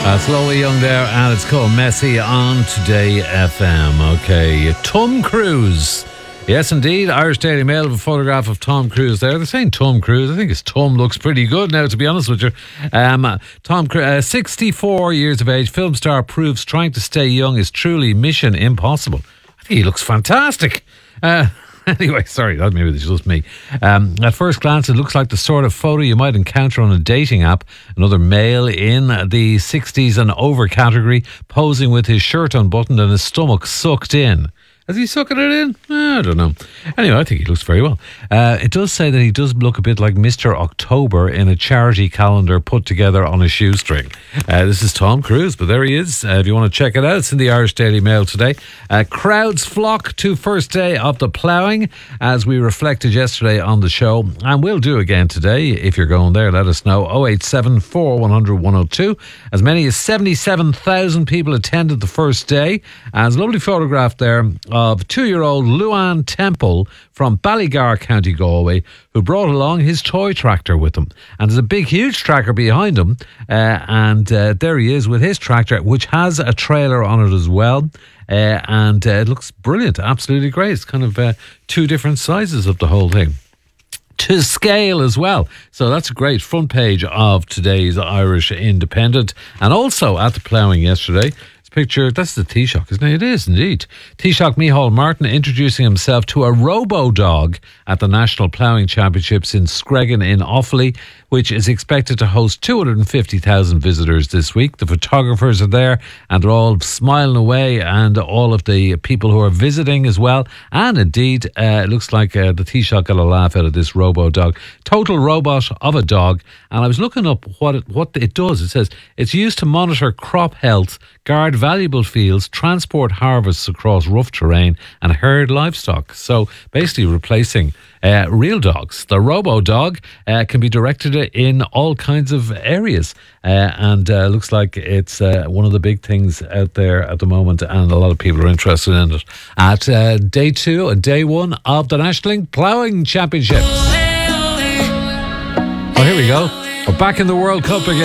Slowly Young there, and it's called Messy on Today FM. Okay, Tom Cruise. Yes, indeed. Irish Daily Mail have a photograph of Tom Cruise there. They're saying Tom Cruise. I think his Tom looks pretty good now, to be honest with you. Tom Cruise, 64 years of age, film star proves trying to stay young is truly mission impossible. I think he looks fantastic. Anyway, sorry, maybe it's just me. At first glance, it looks like the sort of photo you might encounter on a dating app. Another male in the 60s and over category, posing with his shirt unbuttoned and his stomach sucked in. Is he sucking it in? I don't know. Anyway, I think he looks very well. It does say that he does look a bit like Mr. October in a charity calendar put together on a shoestring. This is Tom Cruise, but there he is. If you want to check it out, it's in the Irish Daily Mail today. Crowds flock to first day of the ploughing, as we reflected yesterday on the show. And we'll do again today. If you're going there, let us know. 087 100 102. As many as 77,000 people attended the first day. And there's a lovely photograph there of 2-year-old Luan Temple from Ballygar, County Galway, who brought along his toy tractor with him. And there's a big, huge tractor behind him. And there he is with his tractor, which has a trailer on it as well. And it looks brilliant, absolutely great. It's kind of two different sizes of the whole thing. To scale as well. So that's a great front page of today's Irish Independent. And also at the ploughing yesterday, picture, that's the Taoiseach, isn't it? It is indeed. Taoiseach Micheál Martin introducing himself to a robo-dog at the National Ploughing Championships in Screggan in Offaly, which is expected to host 250,000 visitors this week. The photographers are there and they're all smiling away, and all of the people who are visiting as well. And indeed, it looks like the Taoiseach got a laugh out of this robo-dog. Total robot of a dog. And I was looking up what it does. It says it's used to monitor crop health, guard valuable fields, transport harvests across rough terrain, and herd livestock. So basically replacing real dogs. The robo-dog can be directed in all kinds of areas. And looks like it's one of the big things out there at the moment, and a lot of people are interested in it. At day 2 and day 1 of the National Ploughing Championships. Oh, here we go. We're back in the World Cup again.